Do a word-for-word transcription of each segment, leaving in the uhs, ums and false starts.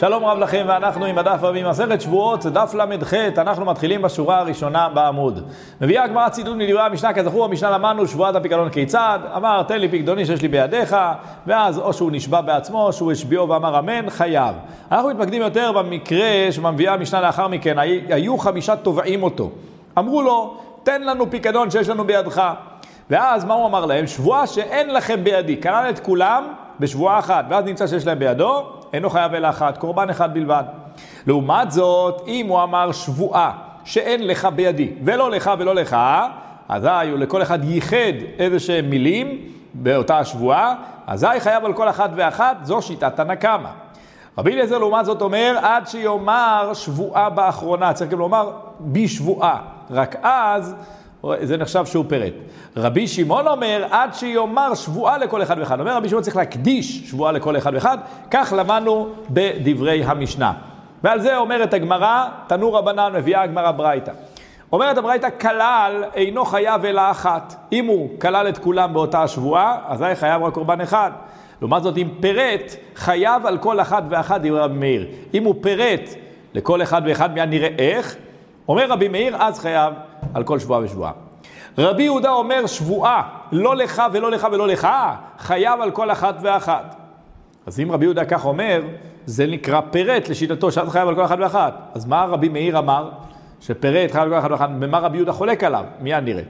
שלום רב לכם, ואנחנו עם הדף רבי מסכת שבועות, דף למד ח', אנחנו מתחילים בשורה הראשונה בעמוד. מביאה הגמרא ציטוט מדברי המשנה, כזכור המשנה למדנו שבועת הפיקדון כיצד, אמר תן לי פיקדוני שיש לי בידיך, ואז או שהוא נשבע בעצמו, או שהוא השביעו ואמר אמן, חייב. אנחנו מתמקדים יותר במקרה שמביאה המשנה לאחר מכן, היו חמישה תובעים אותו. אמרו לו, תן לנו פיקדון שיש לנו בידך. ואז מה הוא אמר להם? שבועה שאין לכם בידי, כלל את כולם בשבועה אחת, ואז נמצא שיש להם בידו, אינו חייב אלא אחת, קורבן אחד בלבד. לעומת זאת, אם הוא אמר שבועה שאין לך בידי, ולא לך ולא לך, אזי הוא לכל אחד ייחד איזה שהם מילים באותה השבועה, אזי חייב על כל אחד ואחת, זו שיטת תנא קמא. רבי אליעזר לעומת זאת אומר, עד שיאמר שבועה באחרונה, צריך גם לומר בשבועה, רק אז זה נחשב שהוא פרט. רבי שמעון אומר, עד שיאמר שבועה לכל אחד ואחד. אומר רבי שמעון צריך להקדיש שבועה לכל אחד ואחד, כך למדנו בדברי המשנה. ועל זה אומרת הגמרא, תנו רבנן, מביאה הגמרא ברייתא. אומרת הברייתא, כלל אינו חייב אלא אחת. אם הוא כלל את כולם באותה השבועה, אז זה חייב רק קורבן אחד. לעומת זאת, אם פרט, חייב על כל אחד ואחד, דברי רבי מאיר. אם הוא פרט לכל אחד ואחד, מיד נראה איך, אומר רבי מאיר, אז חייב על כל שבועה ושבועה. רבי יהודה אומר שבועה, לא לך ולא לך ולא לך, חייב על כל אחת ואחת. אז אם רבי יהודה כך אומר, זה נקרא פרט לשיטתו, שאז חייב על כל אחת ואחת. אז מה רבי מאיר אמר? שפרט חייב על כל אחת ואחת, במה רבי יהודה חולק עליו? מיד נראה.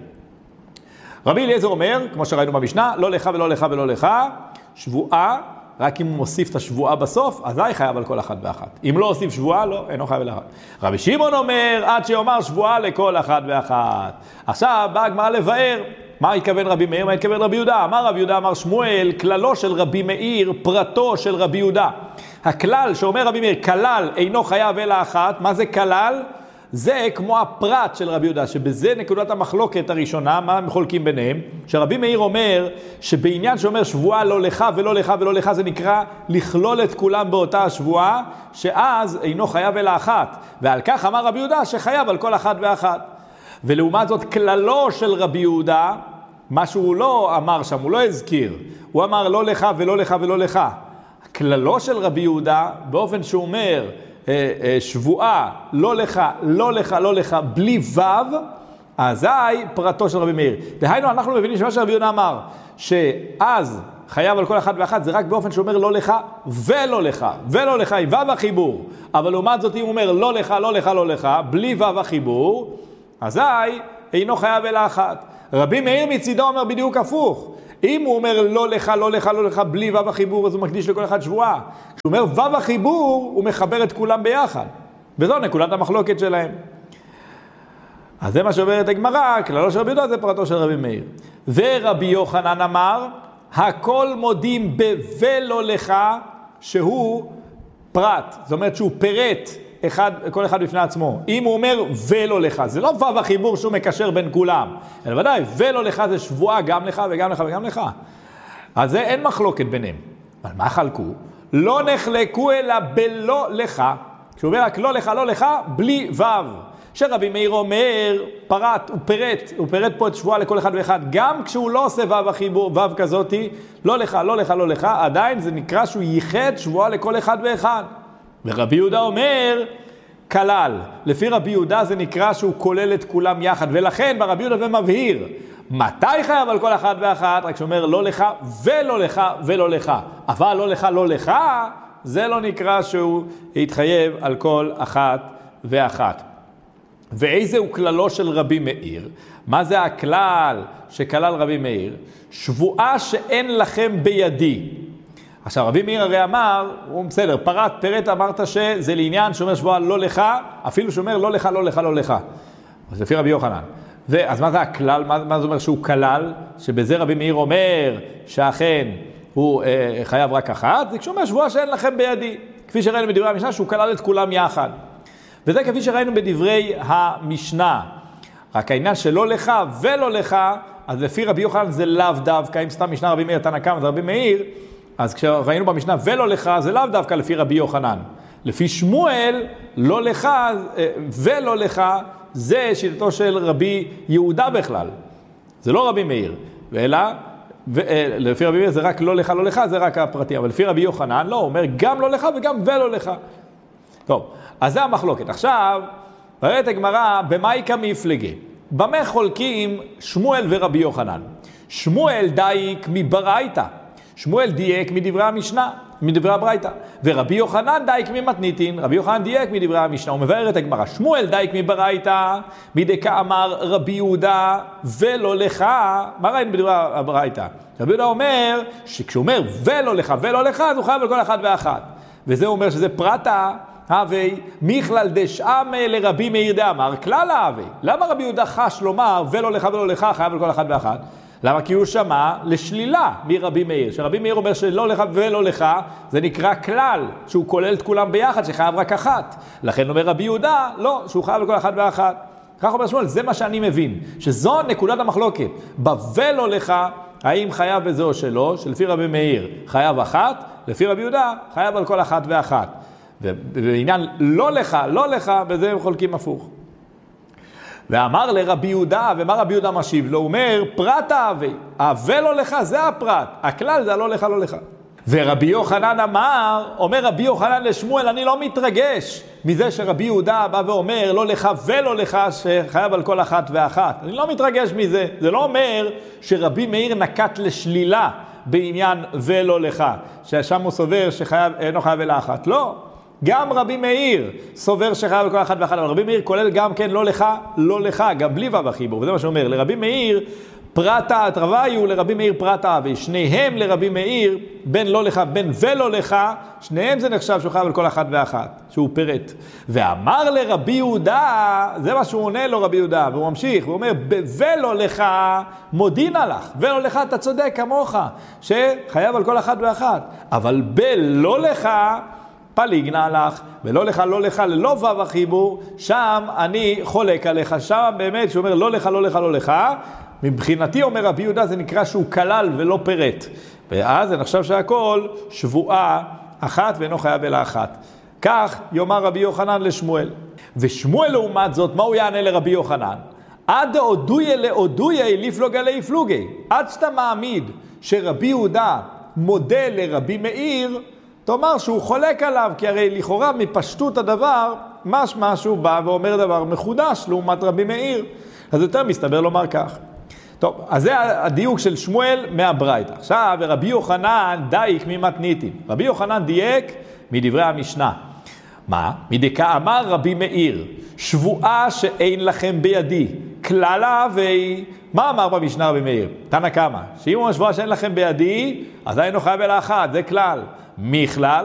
רבי אליעזר אומר, כמו שראינו במשנה, לא לך ולא לך ולא לך, שבועה, רק אם הוא מוסיף את השבועה בסוף, אז זה חייב על כל אחת ואחת. אם לא הוסיף שבועה, לא, אינו חייב לאחת. רבי שמעון אומר, עד שיאמר שבועה לכל אחת ואחת. עכשיו באה הגמרא לבאר, מה התכוון רבי מאיר, מה התכוון רבי יהודה? אמר רבי יהודה, אמר שמואל, כללו של רבי מאיר, פרטו של רבי יהודה. הכלל שאומר רבי מאיר, כלל אינו חייב אלא אחת, מה זה כלל? זה כמו הפרט של רבי יהודה, שבזה נקודת המחלוקת הראשונה, מה הם חולקים ביניהם? שרבי מאיר אומר שבעניין שאומר שבועה לא לך ולא לך ולא לך, זה נקרא לכלול את כולם באותה השבועה, שאז אינו חייב אלא אחת. ועל כך אמר רבי יהודה שחייב על כל אחת ואחת. ולעומת זאת כללו של רבי יהודה, מה שהוא לא אמר שם, הוא לא הזכיר, הוא אמר לא לך ולא לך ולא לך. כללו של רבי יהודה, באופן שהוא אומר, שבועה, לא לך, לא לך, לא לך, בלי וו, אזי פרטו של רבי מאיר. דהיינו, אנחנו מבינים שמה שרבי יהודה אמר, שאז חייב על כל אחד ואחת, זה רק באופן שאומר לא לך ולא לך, ולא לך, עם וו החיבור. אבל לעומת זאת, אם הוא אומר לא לך, לא לך, לא לך, בלי וו החיבור, אזי אינו חייב אלא אחת. רבי מאיר מצידו אומר בדיוק הפוך. אם הוא אומר לא לך, לא לך, לא לך, בלי וו החיבור, אז הוא מקדיש לכל אחד שבועה. כשהוא אומר וו החיבור, הוא מחבר את כולם ביחד. וזו נקודת המחלוקת שלהם. אז זה מה שאומרת הגמרא, כללו של רבי יהודה זה פרטו של רבי מאיר. ורבי יוחנן אמר, הכל מודים ב"ולא לך", שהוא פרט. זאת אומרת שהוא פרט אחד, כל אחד בפני עצמו. אם הוא אומר ולא לך, זה לא וו החיבור שהוא מקשר בין כולם. אלא ודאי, ולא לך זה שבועה גם לך וגם לך וגם לך. אז זה אין מחלוקת ביניהם. אבל מה חלקו? לא נחלקו אלא בלא לך. כשהוא אומר רק לא לך, לא לך, בלי וו. שרבי מאיר אומר, פרט, הוא פרט, הוא פרט פה את שבועה לכל אחד ואחד. גם כשהוא לא עושה וו החיבור, וו כזאתי, לא לך, לא לך, לא לך, עדיין זה נקרא שהוא ייחד שבועה לכל אחד ואחד. ורבי יהודה אומר, כלל. לפי רבי יהודה זה נקרא שהוא כולל את כולם יחד, ולכן ברבי יהודה ומבהיר, מתי חייב על כל אחד ואחת? רק שאומר לא לך ולא לך ולא לך. אבל לא לך, לא לך, זה לא נקרא שהוא יתחייב על כל אחת ואחת. ואיזה הוא כללו של רבי מאיר? מה זה הכלל שכלל רבי מאיר? שבועה שאין לכם בידי. עכשיו, רבי מאיר הרי אמר, הוא בסדר, פרט, פרט אמרת שזה לעניין שאומר שבועה לא לך, אפילו שאומר לא לך, לא לך, לא לך. אז לפי רבי יוחנן. אז מה זה הכלל? מה, מה זה אומר שהוא כלל? שבזה רבי מאיר אומר שאכן הוא אה, חייב רק אחת, זה כשאומר שבועה שאין לכם בידי. כפי שראינו בדברי המשנה, שהוא כלל את כולם יחד. וזה כפי שראינו בדברי המשנה. רק העניין שלא לך ולא לך, אז לפי רבי יוחנן זה לאו דווקא, אם סתם משנה רבי מאיר תנא קמא זה רבי מאיר, אז כשראינו במשנה ולא לך, זה לאו דווקא לפי רבי יוחנן. לפי שמואל, לא לך ולא לך, זה שיטתו של רבי יהודה בכלל. זה לא רבי מאיר, אלא, לפי רבי מאיר זה רק לא לך, לא לך, זה רק הפרטי. אבל לפי רבי יוחנן, לא, הוא אומר גם לא לך וגם ולא לך. טוב, אז זה המחלוקת. עכשיו, אומרת הגמרא, במאי כמפלגי? במה חולקים שמואל ורבי יוחנן? שמואל דייק מברייתא, שמואל דייק מדברי המשנה, מדברי הברייתא, ורבי יוחנן דייק ממתניתין, רבי יוחנן דייק מדברי המשנה. הוא מבאר את הגמרא, שמואל דייק מברייתא, מדקה אמר רבי יהודה ולא לך. מה ראינו בדברי הברייתא? רבי יהודה אומר שכשהוא אומר ולא לך ולא לך, אז הוא חייב על כל אחד ואחת, וזה אומר שזה פרטה הווי מכלל דשאם לרבי מאיר דאמר כלל ההווי. למה רבי יהודה חש לומר ולא לך ולא לך חייב על כל אחד ואחת? למה? כי הוא שמע לשלילה מרבי מאיר, שרבי מאיר אומר שלא לך ולא לך, זה נקרא כלל, שהוא כולל את כולם ביחד, שחייב רק אחת. לכן אומר רבי יהודה, לא, שהוא חייב על כל אחד ואחת. כך אומר שמואל, זה מה שאני מבין, שזו נקודת המחלוקת. בבלו לך, האם חייב בזה או שלא, שלפי רבי מאיר חייב אחת, לפי רבי יהודה חייב על כל אחת ואחת. ובעניין לא לך, לא לך, בזה הם חולקים הפוך. ואמר לרבי יהודה, ומה רבי יהודה משיב לו? הוא אומר, פרט ההווי, ההווה לא לך, זה הפרט, הכלל זה לא לך, לא לך. ורבי יוחנן אמר, אומר רבי יוחנן לשמואל, אני לא מתרגש מזה שרבי יהודה בא ואומר, לא לך ולא לך, שחייב על כל אחת ואחת. אני לא מתרגש מזה. זה לא אומר שרבי מאיר נקט לשלילה בעניין ולא לך, ששם הוא סובר שחייב, אינו חייב אלא אחת. לא. גם רבי מאיר סובר שחייב בכל אחד ואחד, אבל רבי מאיר כולל גם כן לא לך, לא לך, גם בלי וו בחיבור. וזה מה שאומר, לרבי מאיר פרטה, התרוויו לרבי מאיר פרטה, ושניהם לרבי מאיר, בין לא לך, בין ולא לך, שניהם זה נחשב שהוא חייב על כל אחד ואחת, שהוא פרט. ואמר לרבי יהודה, זה מה שהוא עונה לו רבי יהודה, והוא ממשיך, הוא אומר, ולא לך מודינה לך, ולא לך אתה צודק כמוך, שחייב על כל אחד ואחת, אבל בלא לך, פליגנה לך, ולא לך, לא לך, ללא וו החיבור, שם אני חולק עליך, שם באמת שהוא אומר לא לך, לא לך, לא לך, מבחינתי אומר רבי יהודה זה נקרא שהוא כלל ולא פרט, ואז אני חושב שהכל שבועה אחת ואינו חייב אלא אחת. כך יאמר רבי יוחנן לשמואל. ושמואל לעומת זאת, מה הוא יענה לרבי יוחנן? עד עודויה לעודויה לפלוגה להפלוגי, עד שאתה מעמיד שרבי יהודה מודה לרבי מאיר, תאמר שהוא חולק עליו, כי הרי לכאורה מפשטות הדבר, משמע שהוא בא ואומר דבר מחודש לעומת רבי מאיר. אז יותר מסתבר לומר כך. טוב, אז זה הדיוק של שמואל מהברייתא. עכשיו, רבי יוחנן דייק ממתניתין. רבי יוחנן דייק מדברי המשנה. מה? מדקה אמר רבי מאיר, שבועה שאין לכם בידי, כלל ההווי. מה אמר במשנה רבי מאיר? תנא קמא, שאם הוא שבועה שאין לכם בידי, אז היינו חייב אלא אחת, זה כלל. מכלל,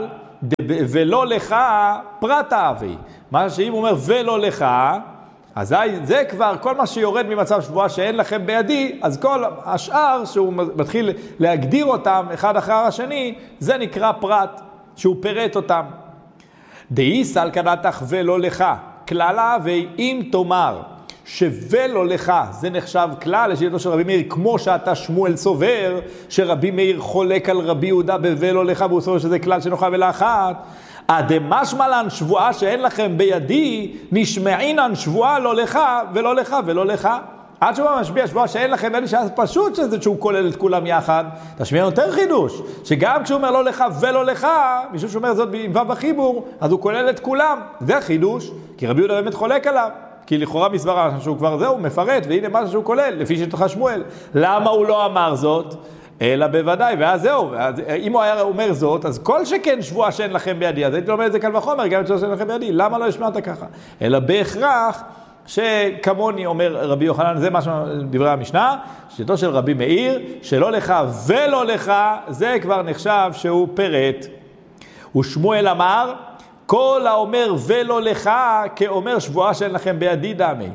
ולא לך פרט ההווי. מה שאם הוא אומר ולא לך, אז זה כבר כל מה שיורד ממצב שבועה שאין לכם בידי, אז כל השאר שהוא מתחיל להגדיר אותם אחד אחר השני, זה נקרא פרט, שהוא פרט אותם. דאי סלקנתך ולא לך, כלל ההווי, אם תאמר שוולא לך, זה נחשב כלל לשיטתו של רבי מאיר, כמו שאתה שמואל סובר, שרבי מאיר חולק על רבי יהודה בוולא לך, והוא סובר שזה כלל שאינו חייב אלא אחת. הדמשמע לן שבועה שאין לכם בידי, נשמעינן שבועה לא לך ולא לך ולא לך. עד שהוא משביע שבועה שאין לכם בידי, שאז פשוט שזה שהוא כולל את כולם יחד. תשמיע יותר חידוש, שגם כשהוא אומר לא לך ולא לך, משום שהוא אומר זאת עם וו בחיבור, אז הוא כולל את כולם. זה החידוש, כי רבי יהודה באמת חולק עליו. כי לכאורה מסברה שהוא כבר זהו, מפרט, והנה מה שהוא כולל, לפי שיטתך שמואל. למה הוא לא אמר זאת? אלא בוודאי, ואז זהו, אם הוא היה אומר זאת, אז כל שכן שבועה שאין לכם בידי, אז הייתי לומד את זה קל וחומר, גם את שבועה שאין לכם בידי, למה לא השמעת ככה? אלא בהכרח שכמוני אומר רבי יוחנן, זה מה שדברי המשנה, שיטתו של רבי מאיר, שלא לך ולא לך, זה כבר נחשב שהוא פרט. ושמואל אמר, כל האומר ולא לך, כאומר שבועה שאין לכם בידי דמי.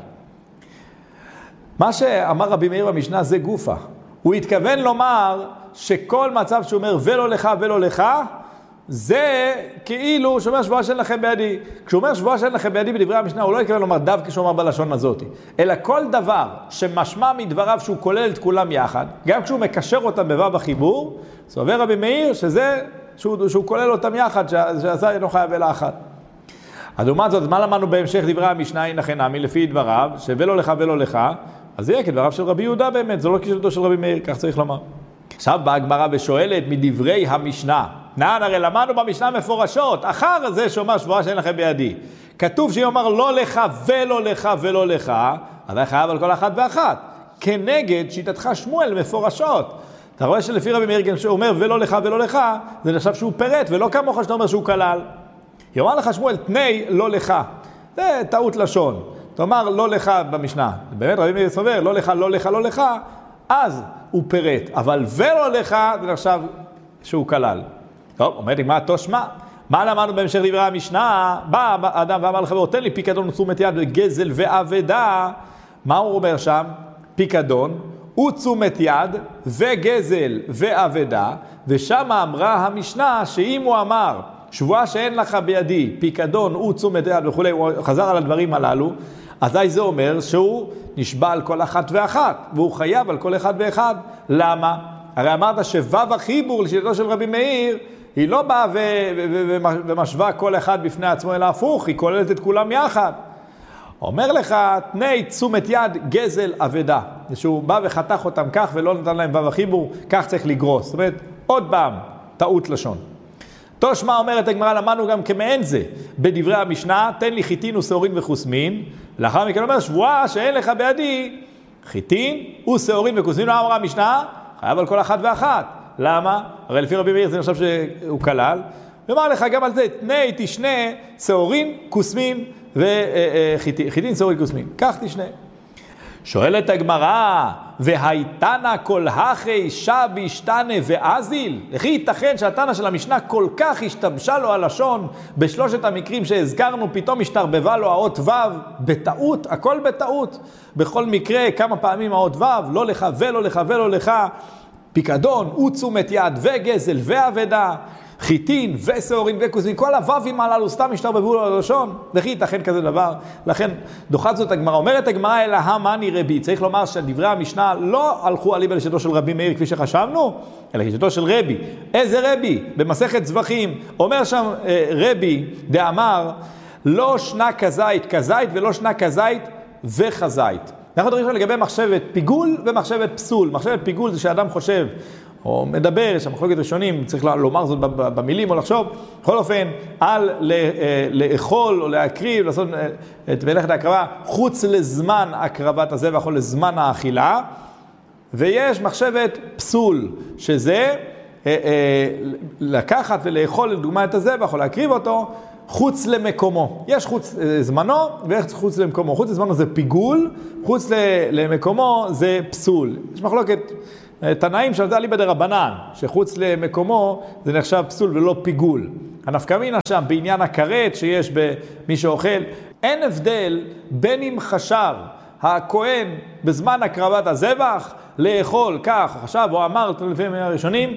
מה שאמר רבי מאיר במשנה זה גופה. הוא התכוון לומר שכל מצב שהוא אומר ולא לך ולא לך, זה כאילו שאומר שבועה שאין לכם בידי. כשהוא אומר שבועה שאין לכם בידי בדברי המשנה, הוא לא התכוון לומר דווקא שהוא אומר בלשון הזאת. אלא כל דבר שמשמע מדבריו שהוא כולל את כולם יחד, גם כשהוא מקשר אותם בוו בחיבור, סובר רבי מאיר שזה... שהוא, שהוא כולל אותם יחד, שעשה אינו חייב אלא אחת. אז לעומת זאת, מה למדנו בהמשך דברי המשנה, הנה חינמי, לפי דבריו, שוולא לך ולא לך, אז זה יהיה כדבריו של רבי יהודה באמת, זה לא כשיטתו של רבי מאיר, כך צריך לומר. עכשיו באה הגמרא ושואלת מדברי המשנה, נען, הרי למדנו במשנה מפורשות, אחר זה שאומר שבועה שאין לכם בידי. כתוב שאם אומר לא לך ולא לך ולא לך, אז היה חייב על כל אחת ואחת. כנגד שיטתך שמואל מפורשות. אתה רואה שלפי רבי מאיר שהוא אומר ולא לך ולא לך, זה נחשב שהוא פרט, ולא כמוך שאתה אומר שהוא כלל. יאמר לך שמואל, תני לא לך. זה טעות לשון. תאמר לא לך במשנה. באמת רבי מאיר סובר, לא לך, לא לך, לא לך, אז הוא פרט. אבל ולא לך, זה נחשב שהוא כלל. טוב, אומרת לי, מה תושמע? מה למדנו בהמשך דברי המשנה? בא אדם ואמר לחברו, תן לי פיקדון ותשומת יד וגזל ואבדה. מה הוא אומר שם? פיקדון ותשומת יד וגזל ואבדה, ושם אמרה המשנה שאם הוא אמר שבועה שאין לך בידי, פיקדון ותשומת יד וכו', הוא חזר על הדברים הללו, אזי זה אומר שהוא נשבע על כל אחת ואחת, והוא חייב על כל אחד ואחד. למה? הרי אמרת שוו החיבור לשיטתו של רבי מאיר, היא לא באה ו- ו- ו- ומשווה כל אחד בפני עצמו, אלא הפוך, היא כוללת את כולם יחד. אומר לך, תני תשומת יד גזל אבדה. שהוא בא וחתך אותם כך ולא נתן להם וו החיבור, כך צריך לגרוס. זאת אומרת, עוד פעם, טעות לשון. תושמע אומרת הגמרא, למדנו גם כמעין זה בדברי המשנה, תן לי חיטין ושעורין וחוסמין. לאחר מכן אומר, שבועה שאין לך בידי, חיטין ושעורין וחוסמין. מה אמרה המשנה? חייב על כל אחת ואחת. למה? הרי לפי רבי מאיר זה נחשב שהוא כלל. ואומר לך גם על זה, תני תשנה שעורין, כוסמין וחיטין, חיטין, שעורין, כוסמין. כך תשנה. שואלת הגמרא, והייתנה כל הכי שבי שתנה ואזיל? לכי ייתכן שהתנא של המשנה כל כך השתבשה לו הלשון בשלושת המקרים שהזכרנו, פתאום השתרבבה לו האות ו' בטעות, הכל בטעות. בכל מקרה כמה פעמים האות ו', לא לך ולא לך ולא לך, פיקדון ותשומת יד וגזל ואבדה, חיטין ושעורין וכוסמין, כל הו"בים הללו סתם השתרבבו לו הלשון. לכי ייתכן כזה דבר. לכן דוחת זאת הגמרא. אומרת הגמרא, אלא המאני רבי. צריך לומר שדברי המשנה לא הלכו אליבא לשיטתו של רבי מאיר כפי שחשבנו, אלא לשיטתו של רבי. איזה רבי? במסכת זבחים אומר שם אה, רבי דאמר, לא שנה כזית כזית ולא שנה כזית וכזית. אנחנו מדברים לגבי מחשבת פיגול ומחשבת פסול. מחשבת פיגול זה שאדם חושב או מדבר, יש שם מחלוקת ראשונים, צריך לומר זאת במילים או לחשוב, בכל אופן, על לאכול או להקריב, לעשות את מלאכת ההקרבה, חוץ לזמן הקרבת הזבח או לזמן האכילה, ויש מחשבת פסול, שזה לקחת ולאכול לדוגמה את הזבח או להקריב אותו, חוץ למקומו. יש חוץ זמנו ויש חוץ למקומו. חוץ לזמנו זה פיגול, חוץ למקומו זה פסול. יש מחלוקת תנאים שעלתה לי בדרבנן, שחוץ למקומו זה נחשב פסול ולא פיגול. הנפקא מינה שם בעניין הכרת שיש במי שאוכל, אין הבדל בין אם חשב הכהן בזמן הקרבת הזבח לאכול כך, חשב או אמר לפי הימים הראשונים,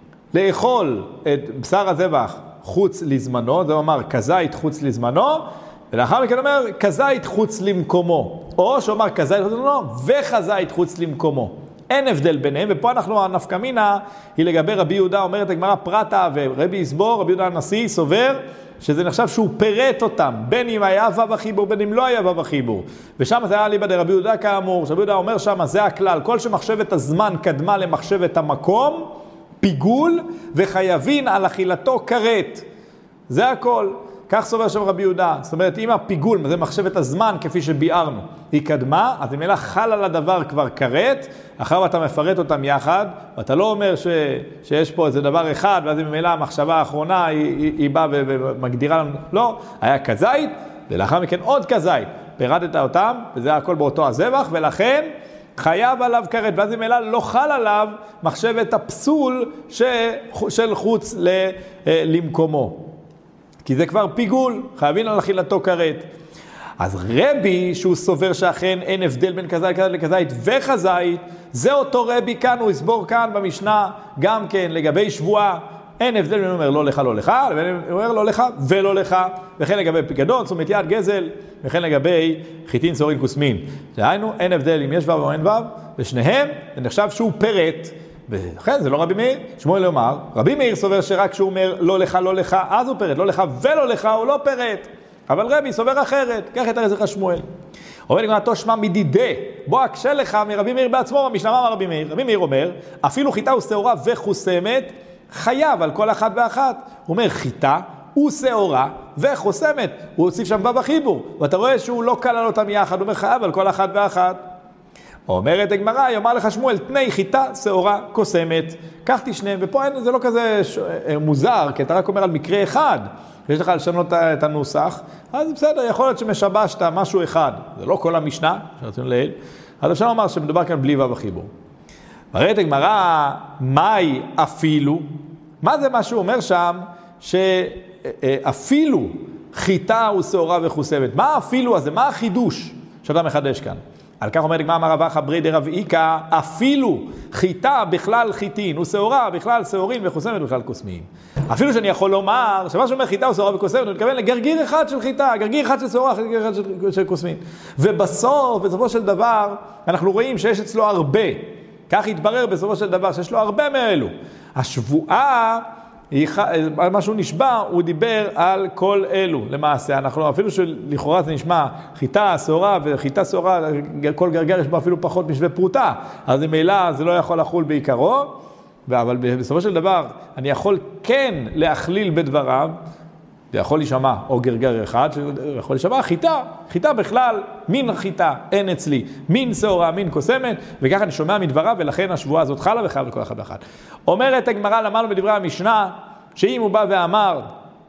לאכול את בשר הזבח חוץ לזמנו, זה אומר כזית חוץ לזמנו, ולאחר מכן אומר כזית חוץ למקומו, או שאומר כזית חוץ לזמנו וכזית חוץ למקומו. אין הבדל ביניהם, ופה אנחנו, הנפקא מינה היא לגבי רבי יהודה, אומרת הגמרא פרטה, ורבי יסבור, רבי יהודה הנשיא סובר, שזה נחשב שהוא פירט אותם, בין אם היה וו החיבור, בין אם לא היה וו החיבור. ושם זה היה ליבא דרבי יהודה כאמור, רבי יהודה אומר שם, זה הכלל, כל שמחשבת הזמן קדמה למחשבת המקום, פיגול, וחייבין על אכילתו כרת. זה הכל. כך סובר שם רבי יהודה. זאת אומרת, אם הפיגול, זה מחשבת הזמן כפי שביארנו, היא קדמה, אז ממילא חל על הדבר כבר כרת, אחר אתה מפרט אותם יחד, ואתה לא אומר ש, שיש פה איזה דבר אחד, ואז ממילא המחשבה האחרונה היא, היא, היא באה ומגדירה לנו, לא, היה כזית, ולאחר מכן עוד כזית. פירטת אותם, וזה הכל באותו הזבח, ולכן חייב עליו כרת, ואז ממילא לא חל עליו מחשבת הפסול ש, של חוץ ל, למקומו. כי זה כבר פיגול, חייבים על אכילתו כרת. אז רבי, שהוא סובר שאכן אין הבדל בין כזית לכזית וכזית, זה אותו רבי כאן, הוא יסבור כאן במשנה, גם כן לגבי שבועה, אין הבדל בין הוא אומר לא לך לא לך, לבין הוא אומר לא לך ולא לך, וכן לגבי פיקדון, תשומת יד, גזל, וכן לגבי חיטין, שעורין, כוסמין. דהיינו, אין הבדל אם יש וו או אין וו, ושניהם, זה נחשב שהוא פרט, ולכן זה לא רבי מאיר. שמואל אומר, רבי מאיר סובר שרק כשהוא אומר לא לך לא לך, אז הוא פרט, לא לך ולא לך, הוא לא פרט. אבל רבי סובר אחרת, כך יתראה זכר שמואל. אומר לגמרא תושמע מדידי, בוא אקשה לך מרבי מאיר בעצמו, במשנה מה רבי מאיר? רבי מאיר אומר, אפילו חיטה ושעורה וחוסמת, חייב על כל אחת ואחת. הוא אומר חיטה ושעורה וחוסמת, הוא הוסיף שם בא בחיבור, ואתה רואה שהוא לא כלל אותם יחד, הוא אומר חייב על כל אחת ואחת. אומרת הגמרא, יאמר לך שמואל, תני חיטה, שעורה, קוסמת, קח תשניהם, ופה אין, זה לא כזה ש... מוזר, כי אתה רק אומר על מקרה אחד, יש לך לשנות את הנוסח, אז בסדר, יכול להיות שמשבשת משהו אחד, זה לא כל המשנה, שרצינו לעיל, אז אפשר לומר שמדובר כאן בלי בא בחיבור. אומרת הגמרא, מהי אפילו? מה זה מה שהוא אומר שם, שאפילו חיטה ושעורה וחוסמת? מה אפילו הזה? מה החידוש שאתה מחדש כאן? על כך אומר הגמרא, אמר רב אחא ברי דרב איקא, אפילו חיטה בכלל חיטין, ושעורה בכלל שעורין, וחוסמת בכלל קוסמין. אפילו שאני יכול לומר, שמה שאומר חיטה ושעורה וקוסמת, הוא מתכוון לגרגיר אחד של חיטה, גרגיר אחד של שעורה, גרגיר אחד של, של קוסמין. ובסוף, בסופו של דבר, אנחנו רואים שיש אצלו הרבה. כך התברר בסופו של דבר שיש לו הרבה מאלו. השבועה, מה שהוא נשבע, הוא דיבר על כל אלו. למעשה, אנחנו אפילו שלכאורה זה נשמע חיטה, שעורה, וחיטה, שעורה, כל גרגר יש בו אפילו פחות משווה פרוטה. אז ממילא זה לא יכול לחול בעיקרו, אבל בסופו של דבר, אני יכול כן להכליל בדבריו, זה יכול להישמע או גרגר אחד, יכול להישמע חיטה, חיטה בכלל, מין חיטה, אין אצלי, מין שעורה, מין קוסמת, וככה אני שומע מדבריו, ולכן השבועה הזאת חלה וחייב לכל אחד ואחד. אומרת הגמרא, למדנו בדברי המשנה, שאם הוא בא ואמר,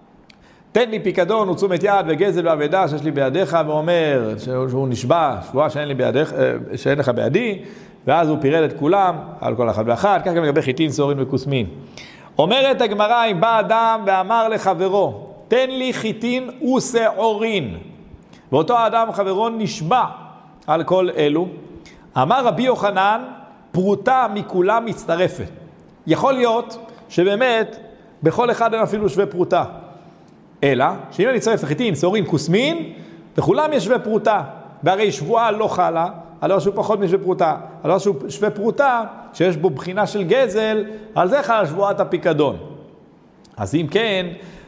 תן לי פיקדון ותשומת יד וגזל ואבדה שיש לי בידיך, ואומר שהוא נשבע, שבועה שאין לי בידיך, שאין לך בידי, ואז הוא פירט את כולם, על כל אחד ואחד, כך גם לגבי חיטין, שעורין וקוסמין. אומרת הגמרא, אם בא אדם ואמר לחברו, תן לי חיטין ושעורין, ואותו האדם חברו נשבע על כל אלו, אמר רבי יוחנן, פרוטה מכולם מצטרפת. יכול להיות שבאמת בכל אחד אין אפילו שווה פרוטה, אלא שאם אני אצטרף לחיטין, שעורין, קוסמין, בכולם יש שווה פרוטה, והרי שבועה לא חלה, על שהוא פחות משווה פרוטה, על שהוא שווה פרוטה, שיש בו בחינה של גזל, על זה חלה שבועת הפיקדון. אז אם כן,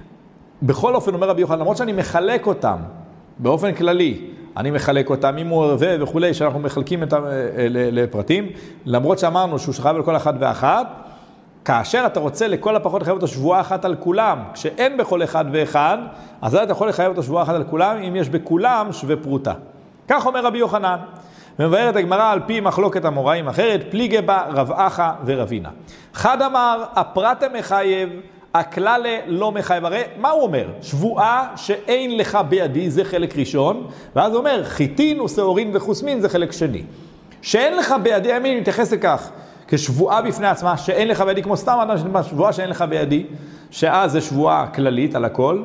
בכל אופן אומר רבי יוחנן, למרות שאני מחלק אותם, באופן כללי, אני מחלק אותם, אם הוא ערווה וכולי, שאנחנו מחלקים אותם לפרטים, למרות שאמרנו שהוא שחייב לכל אחד ואחת, כאשר אתה רוצה לכל הפחות לחייב אותו שבועה אחת על כולם, כשאין בכל אחד ואחד, אז אתה יכול לחייב אותו שבועה אחת על כולם, אם יש בכולם שווה פרוטה. כך אומר רבי יוחנן. ומבארת הגמרא על פי מחלוקת המוראים אחרת, פליגי בה רב אחא ורבינה. חד אמר, הפרט מחייב, הכלל לא מחייב. הרי מה הוא אומר? שבועה שאין לך בידי זה חלק ראשון, ואז הוא אומר, חיטין ושעורין וחוסמין זה חלק שני. שאין לך בידי, אני מתייחס לכך, כשבועה בפני עצמה, שאין לך בידי, כמו סתם אדם שנאמר, שבועה שאין לך בידי, שאז זה שבועה כללית על הכל,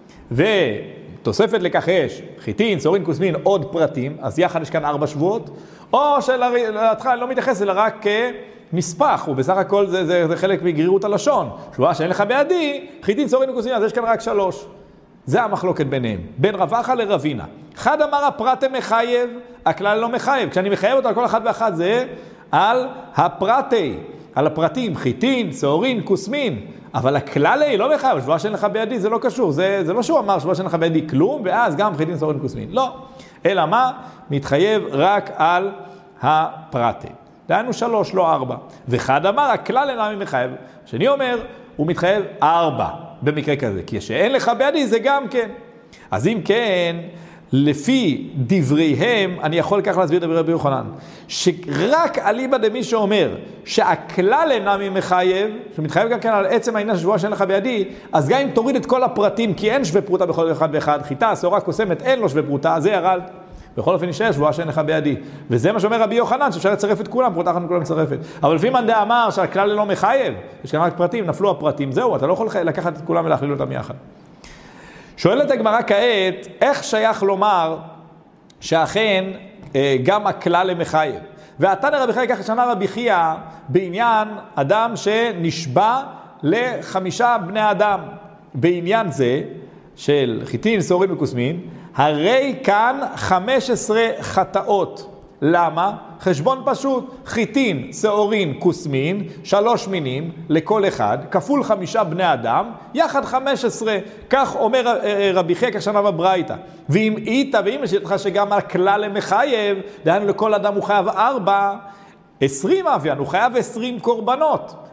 ותוספת לכך יש חיטין, שעורין, קוסמין, עוד פרטים, אז יחד יש כאן ארבע שבועות, או שלהתחלה לא מתייחס אלא רק כנספח, ובסך הכל זה, זה, זה חלק מגרירות הלשון, שבועה שאין לך בידי, חיטין, שעורין וקוסמין, אז יש כאן רק שלוש. זה המחלוקת ביניהם, בין רב אחא לרבינה. אחד אמר הפרט מחייב, הכלל לא מחייב, כשאני מחייב אותו על כל אחד ואחד זה על הפרטי, על הפרטים, חיטין, שעורין, קוסמין, אבל הכלל לא מחייב, שבועה שאין לך בידי זה לא קשור, זה, זה לא שהוא אמר שבועה שאין לך בידי כלום, ואז גם חיטין, שעורין, קוסמין, לא. אלא מה? מתחייב רק על הפרטי. דהיינו שלוש, לא ארבע. ואחד אמר, הכלל אינו מחייב, שאני אומר, הוא מתחייב ארבע במקרה כזה, כי שאין לך בידי זה גם כן. אז אם כן, לפי דבריהם, אני יכול כך להסביר דברי רבי יוחנן, שרק אליבא דמי שאומר שהכלל אינו מחייב, שמתחייב גם כן על עצם העניין של שבועה שאין לך בידי, אז גם אם תוריד את כל הפרטים, כי אין שווה פרוטה בכל אחד ואחד, חיטה, שעורה, קוסמת, אין לו שווה פרוטה, זה ירד. בכל אופן נשאר שבועה שאין לך בידי. וזה מה שאומר רבי יוחנן, שאפשר לצרף את כולם, פרוטה אחת מכולם מצרפת. אבל לפי מאן דאמר שהכלל אינו מחייב, יש כאן רק פרטים, נפלו הפרטים, זהו, אתה לא יכול לקחת את כולם ולהכליל אותם יחד. שואלת הגמרא כעת, איך שייך לומר שאכן גם הכלל מחייב? והתנא רבי חייא כך שנה רבי חייא בעניין אדם שנשבע לחמישה בני אדם. בעניין זה של חיטין, שעורין וקוסמין, הרי כאן חמש עשרה חטאות. למה? חשבון פשוט, חיטין, שעורין, קוסמין, שלוש מינים לכל אחד, כפול חמישה בני אדם, יחד חמש עשרה, כך אומר רבי חייא כך שנה בברייתא. ואם איתה, ואם יש לך שגם הכלל מחייב, דהיינו לכל אדם הוא חייב ארבע, עשרים אביין, הוא חייב עשרים קורבנות.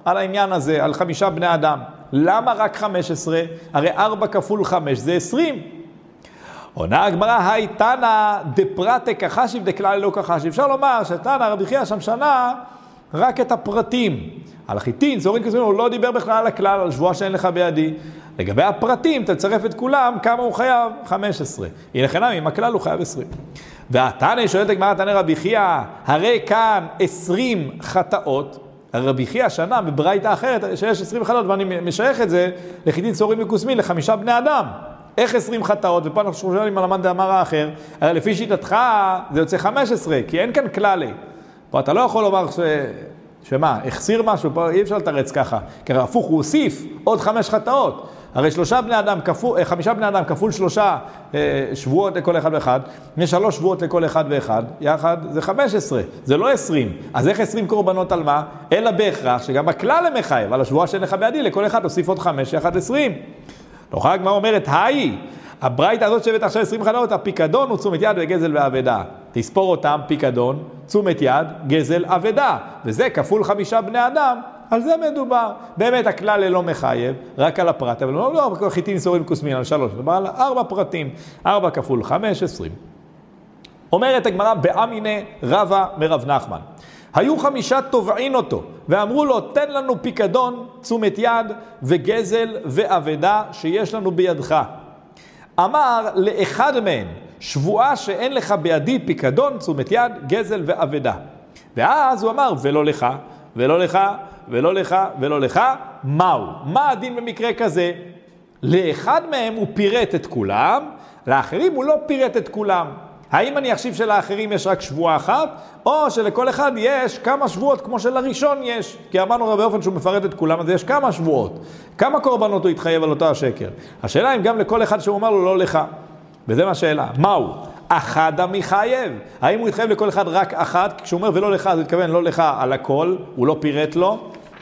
על העניין הזה, על חמישה בני אדם. למה רק חמש עשרה? הרי ארבע כפול חמש זה עשרים. עונה הגמרא, היי תנא דפרטה כחשיב דכלל לא כחשיב. אפשר לומר שתנא רבי חייא שם שנה רק את הפרטים. על החיטין, זורין כספין, הוא לא דיבר בכלל על הכלל, על שבועה שאין לך בידי. לגבי הפרטים, תצרף את כולם, כמה הוא חייב? חמש עשרה. הנה חינם, עם הכלל הוא חייב עשרים. והתנא שואלת הגמרא, תנא רבי חייא, הרי כאן עשרים חטאות, רבי חייא שנה בברייתא אחרת שיש עשרים חטאות, ואני משייך את זה לחיטין צורים וכוסמין, לחמישה בני אדם. איך עשרים חטאות? ופה אנחנו שואלים על המאן דאמר האחר, הרי לפי שיטתך זה יוצא חמש עשרה, כי אין כאן כללי. פה אתה לא יכול לומר ש... שמה, החסיר משהו, פה אי אפשר לתרץ ככה. כי הפוך, הוא הוסיף עוד חמש חטאות. הרי שלושה בני אדם כפול, חמישה בני אדם כפול שלושה אה, שבועות לכל אחד ואחד, יש שלוש שבועות לכל אחד ואחד, יחד זה חמש עשרה, זה לא עשרים. אז איך עשרים קורבנות על מה? אלא בהכרח שגם הכלל הם מחייב, על השבועה שאין לך בידי, לכל אחד הוסיף עוד חמש, יחד עשרים. נוחה הגמרא אומרת, היי, הברייתא הזאת שבט עכשיו עשרים חטאות, הפיקדון הוא תשומת יד וגזל ואבדה. תספור אותם, פיקדון, תשומת יד, גזל, אבדה. וזה כפול חמישה בני אדם, על זה מדובר. באמת הכלל לא מחייב, רק על הפרט, אבל לא, לא, לא חיטין סורים כוסמין על שלוש, מדובר על ארבע פרטים, ארבע כפול חמש, עשרים. אומרת הגמרא, באמיני רבא מרב נחמן. היו חמישה תובעין אותו, ואמרו לו, תן לנו פיקדון, תשומת יד וגזל ואבדה שיש לנו בידך. אמר לאחד מהם, שבועה שאין לך בידי פיקדון, תשומת יד, גזל ואבדה. ואז הוא אמר, ולא לך, ולא לך, ולא לך, ולא לך, מהו? מה הדין במקרה כזה? לאחד מהם הוא פירט את כולם, לאחרים הוא לא פירט את כולם. האם אני אחשיב שלאחרים יש רק שבועה אחת, או שלכל אחד יש כמה שבועות כמו שלראשון יש? כי אמרנו באופן שהוא מפרט את כולם, אז יש כמה שבועות. כמה קורבנות הוא התחייב על אותו השקר? השאלה אם גם לכל אחד שהוא אמר לו לא לך. וזה מה השאלה. מהו? אחד המחייב. האם הוא התחייב לכל אחד רק אחת? כשהוא אומר ולא לך, אז הוא התכוון לא לך על הכל, הוא לא פירט לו.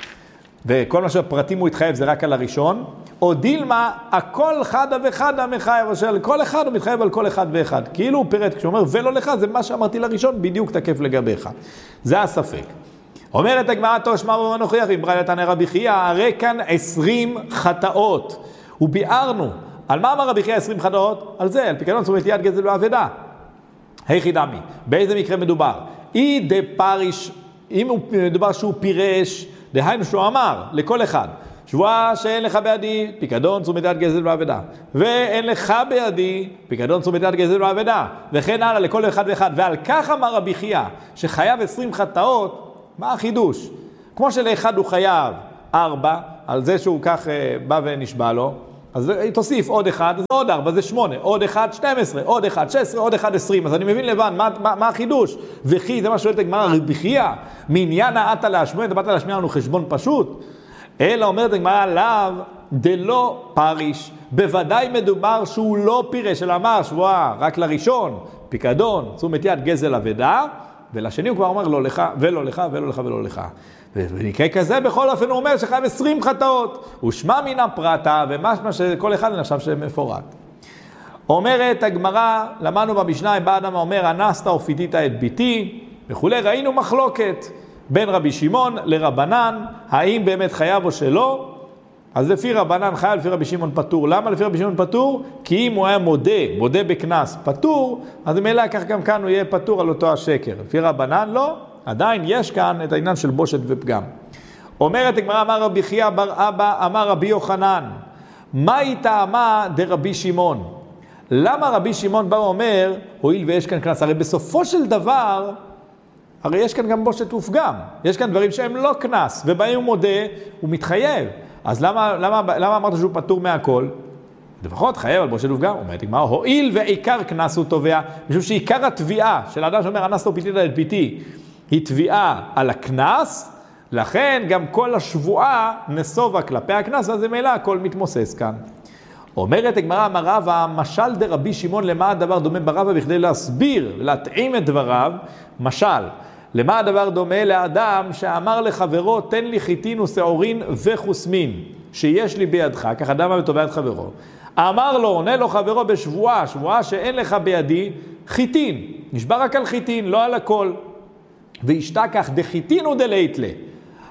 וכל מה שהפרטים הוא התחייב זה רק על הראשון. או דילמה, הכל חדה וחדה מחייב, או כל אחד הוא מתחייב על כל אחד ואחד. כאילו הוא פירט, כשהוא אומר ולא לך, זה מה שאמרתי לראשון, בדיוק תקף לגביך. זה הספק. אומרת הגמרא תושמע ונוכיח, אם ברייתא תנא רבי חייא, הרי כאן עשרים חטאות. וביארנו, על מה אמר רבי חייא עשרים חטאות? על זה, על פיקדון תשומת יד גזל ואבדה. היכי דמי, באיזה מקרה מדובר? אי דפריש, אם הוא מדובר שהוא פירש, דהיינו שהוא אמר לכל אחד, שבועה שאין לך בידי, פיקדון תשומת יד גזל ואבדה. ואין לך בידי, פיקדון תשומת יד גזל ואבדה. וכן הלאה לכל אחד ואחד. ועל כך אמר רבי חייא, שחייב עשרים חטאות, מה החידוש? כמו שלאחד הוא חייב ארבע, על זה שהוא כך בא ונשבע לו, אז תוסיף עוד אחד, אז עוד ארבע, זה שמונה, עוד אחד, שתים עשרה, עוד אחד, שש עשרה, עוד אחד, עשרים. אז אני מבין לבן, מה, מה, מה החידוש? וכי, זה מה שואלת הגמרא, רבי חייא, מעניין העתה להשמיע, אתה באת להשמיע לנו חשבון פשוט? אלא אומרת הגמרא עליו, דלא פריש, בוודאי מדובר שהוא לא פירש, אלא אמר שבועה רק לראשון, פיקדון, תשומת יד גזל אבדה, ולשני הוא כבר אומר לא לך, ולא לך, ולא לך, ולא לך. ובמקרה כזה בכל אופן הוא אומר שחייב עשרים חטאות, הוא שמע מן הפרטה, ומשמע שכל אחד נחשב שמפורט. אומרת הגמרא, למדנו במשנה, אם בא אדם אומר, אנסת או פיתית את ביתי, וכולי, ראינו מחלוקת בין רבי שמעון לרבנן, האם באמת חייב או שלא? אז לפי רבנן חייב, לפי רבי שמעון פטור. למה לפי רבי שמעון פטור? כי אם הוא היה מודה, מודה בקנס פטור, אז ממילא כך גם כאן הוא יהיה פטור על אותו השקר. לפי רבנן לא, עדיין יש כאן את העניין של בושת ופגם. אומרת הגמרא, אמר רבי חייא בר אבא, אמר רבי יוחנן, מה היא טעמה דרבי שמעון? למה רבי שמעון בא ואומר, הואיל ויש כאן קנס? הרי בסופו של דבר, הרי יש כאן גם בושת ופגם. יש כאן דברים שהם לא קנס, ובהם הוא מודה, הוא מתחייב. אז למה, למה, למה אמרת שהוא פטור מהכל? לפחות חייב על בושת ופגם. אומרת הגמרא, הואיל ועיקר קנס הוא תובע, משום שעיקר התביעה של האדם שאומר, אנסת או פיתית את ביתי, היא תביעה על הקנס, לכן גם כל השבועה נסובה כלפי הקנס, ואז ממילא הכל מתמוסס כאן. אומרת הגמרא, אמר רבא, משל דרבי שמעון למה הדבר דומה ברבא בכדי להסביר ולהתאים את דבריו, משל, למה הדבר דומה לאדם שאמר לחברו, תן לי חיטין ושעורין וחוסמין, שיש לי בידך, כך אדם ותובע את חברו. אמר לו, עונה לו חברו בשבועה, שבועה שאין לך בידי, חיטין, נשבע רק על חיטין, לא על הכל. וישתכח דחיטין ודלית לה.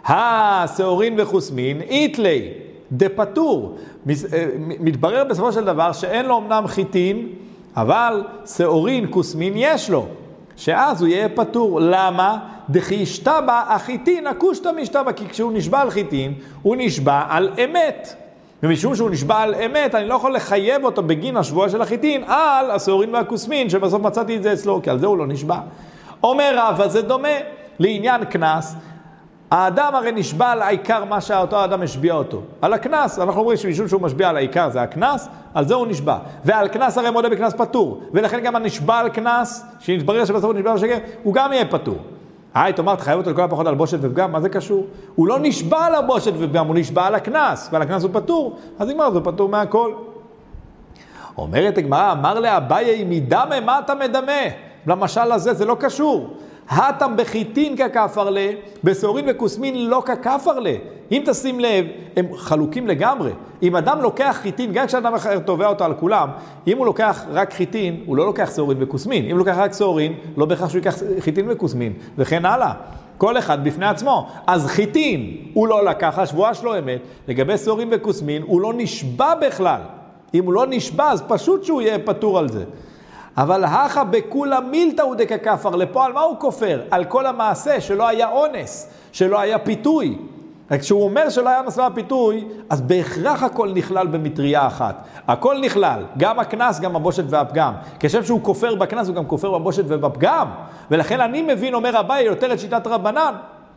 השעורין וחוסמין, איתלי, דפטור. מתברר בסופו של דבר שאין לו אמנם חיטין, אבל שעורין, כוסמין יש לו. שאז הוא יהיה פטור. למה? דכי ישתבע החיטין, הקושטה משתבע, כי כשהוא נשבע על חיטין, הוא נשבע על אמת. ומשום שהוא נשבע על אמת, אני לא יכול לחייב אותו בגין השבועה של החיטין, על השעורין והכוסמין, שבסוף מצאתי את זה אצלו, כי על זה הוא לא נשבע. אומר רבא, זה דומה לעניין קנס. האדם הרי נשבע על העיקר מה שאותו האדם משביע אותו. על הקנס, אנחנו אומרים שמשום שהוא משביע על העיקר, זה הקנס, על זה הוא נשבע. ועל קנס הרי מודה בקנס פטור. ולכן גם הנשבע על קנס, שנתברר שבסוף הוא נשבע על שקר, הוא גם יהיה פטור. היי, תאמר, תחייב אותו לכל הפחות על בושת ופגם, מה זה קשור? הוא לא נשבע על הבושת ופגם, הוא נשבע על הקנס, ועל הקנס הוא פטור, אז נגמר, זה פטור מהכל. אומרת הגמרא, אמר לאביי, מדמה, מה אתה מדמה? למשל הזה, זה לא קשור. התם בחיטין ככפר לה, בשעורין וכוסמין לא ככפר לה. אם תשים לב, הם חלוקים לגמרי. אם אדם לוקח חיטין, גם כשאדם אחר תובע אותו על כולם, אם הוא לוקח רק חיטין, הוא לא לוקח שעורין וכוסמין. אם הוא לוקח רק שעורין, לא בהכרח שהוא ייקח חיטין וכוסמין, וכן הלאה. כל אחד בפני עצמו. אז חיטין, הוא לא לקח, השבועה שלו אמת. לגבי שעורין וכוסמין, הוא לא נשבע בכלל. אם הוא לא נשבע, אז פשוט שהוא יהיה פטור על זה. אבל הכה בכולה מילתא הוא דככפר, לפה על מה הוא כופר? על כל המעשה שלא היה אונס, שלא היה פיתוי. כשהוא אומר שלא היה אונס, לא היה פיתוי, אז בהכרח הכל נכלל במטריה אחת. הכל נכלל, גם הקנס, גם הבושת והפגם. כשם שהוא כופר בקנס, הוא גם כופר בבושת ובפגם. ולכן אני מבין, אומר אביי, יותר את שיטת רבנן.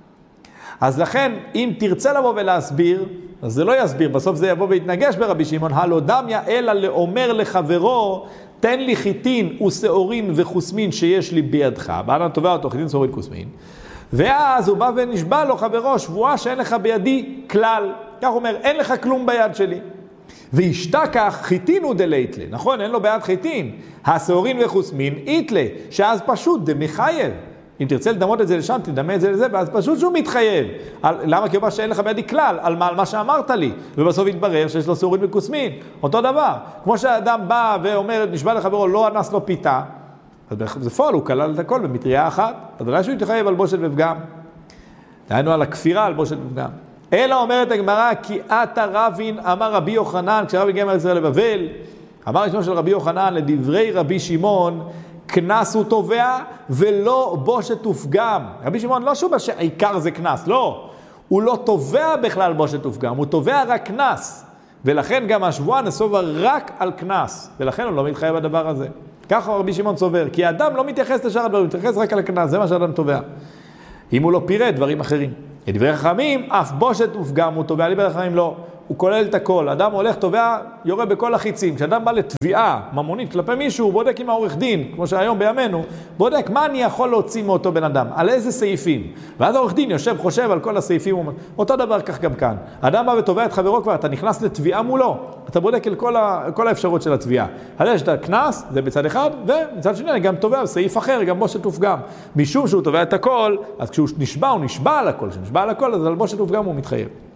אז לכן, אם תרצה לבוא ולהסביר, אז זה לא יסביר, בסוף זה יבוא והתנגש ברבי שמעון, הלא דמיה אלא לאומר לחברו, תן לי חיטין ושעורין וכוסמין שיש לי בידך. באדם תובע אותו חיטין, שעורין, כוסמין. ואז הוא בא ונשבע לו חברו, שבועה שאין לך בידי כלל. כך הוא אומר, אין לך כלום ביד שלי. וישתכח חיטין הוא דלייטלה. נכון, אין לו ביד חיטין. השעורין וכוסמין איתלה, שאז פשוט דמחייב. אם תרצה לדמות את זה לשם, תדמה את זה לזה, ואז פשוט שהוא מתחייב. על, למה? כי הוא בא שאין לך בידי כלל, על מה, על מה שאמרת לי. ובסוף יתברר שיש לו שעורין וכוסמין. אותו דבר. כמו שהאדם בא ואומר, נשבע לחברו, לא אנס לו פיתה, אז בפועל הוא כלל את הכל במטריה אחת. אז אולי שהוא יתחייב על בושת ופגם. דהיינו על הכפירה על בושת ופגם. אלא אומרת הגמרא, כי אתה רבין, אמר רבי יוחנן, כשרבי הגיע מישראל לבבל, אמר ראשון של רבי יוחנן, לדברי רבי שמעון, קנס הוא תובע ולא בושת ופגם. רבי שמעון לא שוב שהעיקר זה קנס, לא. הוא לא תובע בכלל בושת ופגם, הוא תובע רק קנס. ולכן גם השבועה נסובה רק על קנס, ולכן הוא לא מתחייב בדבר הזה. ככה רבי שמעון סובר, כי האדם לא מתייחס לשאר הדברים, הוא מתייחס רק על הקנס, זה מה שהאדם תובע. אם הוא לא פירט דברים אחרים. לדברי חכמים, אף בושת ופגם הוא תובע, לדברי חכמים לא. הוא כולל את הכל. אדם הולך, תובע, יורה בכל החיצים. כשאדם בא לתביעה ממונית כלפי מישהו, הוא בודק עם העורך דין, כמו שהיום בימינו, בודק מה אני יכול להוציא מאותו בן אדם, על איזה סעיפים. ואז העורך דין יושב, חושב על כל הסעיפים. אותו דבר כך גם כאן. אדם בא ותובע את חברו כבר, אתה נכנס לתביעה מולו. אתה בודק על כל, ה, כל האפשרות של התביעה. אז יש את הכנס, זה בצד אחד, ומצד שני אני גם תובע סעיף אחר, גם בושת ופגם. משום שהוא תובע את הכל, אז כשהוא נשבע, הוא נשבע על הכל. כשנשבע על הכל, אז על בושת ופגם הוא מתחייב.